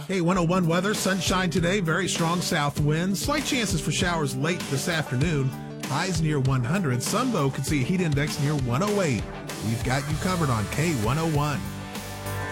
Hey, 101 weather, sunshine today, very strong south winds, slight chances for showers late this afternoon, highs near 100. Sunbow could see a heat index near 108. We've got you covered on K101.